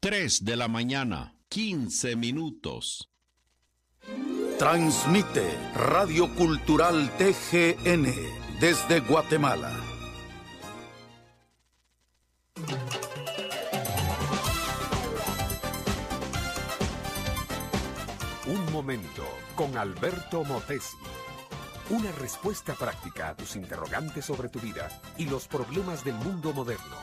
3:15 Transmite Radio Cultural TGN desde Guatemala. Un momento con Alberto Motesi. Una respuesta práctica a tus interrogantes sobre tu vida y los problemas del mundo moderno.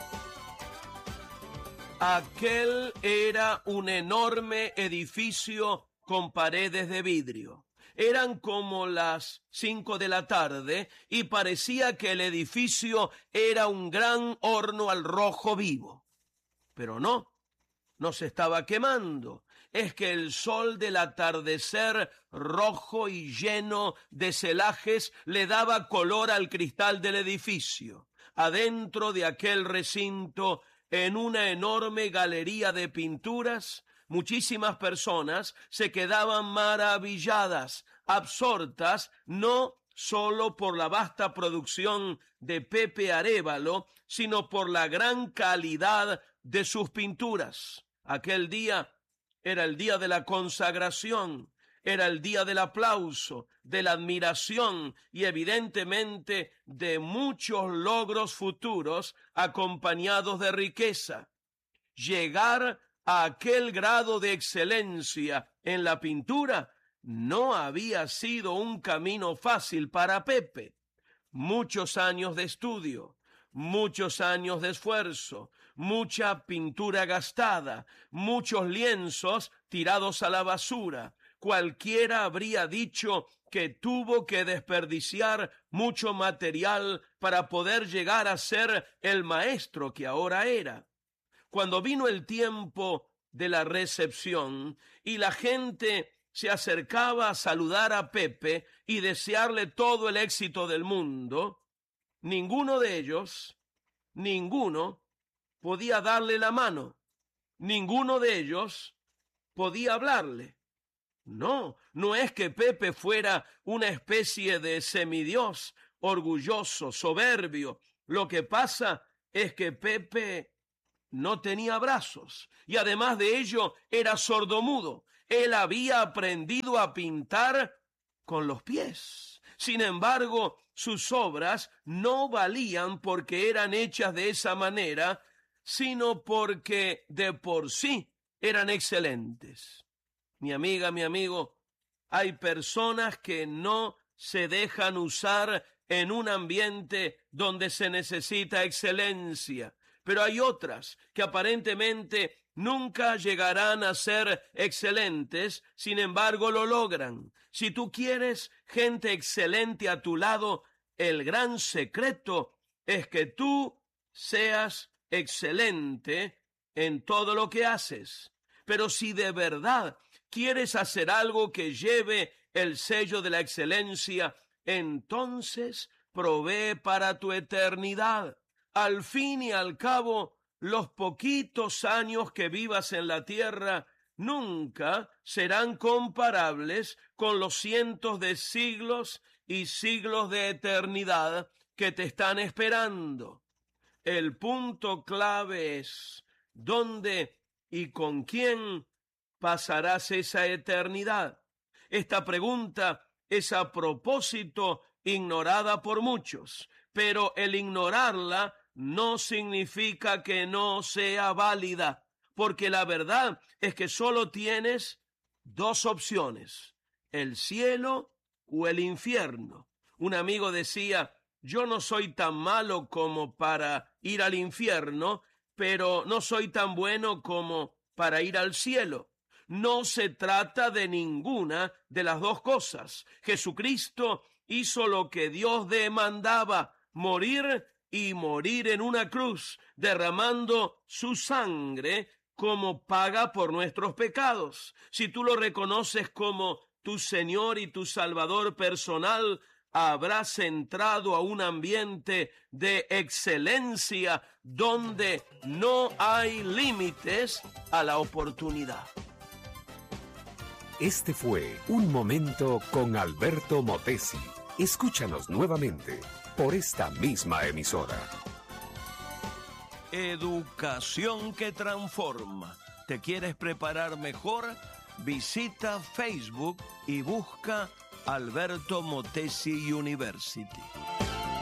Aquel era un enorme edificio con paredes de vidrio. Eran como las 5 de la tarde y parecía que el edificio era un gran horno al rojo vivo. Pero no se estaba quemando. Es que el sol del atardecer, rojo y lleno de celajes, le daba color al cristal del edificio. Adentro de aquel recinto, en una enorme galería de pinturas, muchísimas personas se quedaban maravilladas, absortas, no solo por la vasta producción de Pepe Arévalo, sino por la gran calidad de sus pinturas. Aquel día era el día de la consagración, era el día del aplauso, de la admiración y evidentemente de muchos logros futuros acompañados de riqueza. Llegar a aquel grado de excelencia en la pintura no había sido un camino fácil para Pepe. Muchos años de estudio, muchos años de esfuerzo, mucha pintura gastada, muchos lienzos tirados a la basura. Cualquiera habría dicho que tuvo que desperdiciar mucho material para poder llegar a ser el maestro que ahora era. Cuando vino el tiempo de la recepción y la gente se acercaba a saludar a Pepe y desearle todo el éxito del mundo, ninguno de ellos, podía darle la mano, ninguno de ellos podía hablarle. No es que Pepe fuera una especie de semidios, orgulloso, soberbio. Lo que pasa es que Pepe no tenía brazos y además de ello era sordomudo. Él había aprendido a pintar con los pies. Sin embargo, sus obras no valían porque eran hechas de esa manera, sino porque de por sí eran excelentes. Mi amiga, mi amigo, hay personas que no se dejan usar en un ambiente donde se necesita excelencia, pero hay otras que aparentemente nunca llegarán a ser excelentes, sin embargo lo logran. Si tú quieres gente excelente a tu lado, el gran secreto es que tú seas excelente en todo lo que haces. Pero si de verdad quieres hacer algo que lleve el sello de la excelencia, entonces provee para tu eternidad. Al fin y al cabo, los poquitos años que vivas en la tierra nunca serán comparables con los cientos de siglos y siglos de eternidad que te están esperando. El punto clave es ¿dónde y con quién pasarás esa eternidad? Esta pregunta es a propósito ignorada por muchos, pero el ignorarla no significa que no sea válida, porque la verdad es que solo tienes dos opciones, el cielo o el infierno. Un amigo decía, yo no soy tan malo como para ir al infierno, pero no soy tan bueno como para ir al cielo. No se trata de ninguna de las dos cosas. Jesucristo hizo lo que Dios demandaba, morir y morir en una cruz, derramando su sangre como paga por nuestros pecados. Si tú lo reconoces como tu Señor y tu Salvador personal, habrás entrado a un ambiente de excelencia donde no hay límites a la oportunidad. Este fue Un Momento con Alberto Motesi. Escúchanos nuevamente por esta misma emisora. Educación que transforma. ¿Te quieres preparar mejor? Visita Facebook y busca Alberto Motesi University.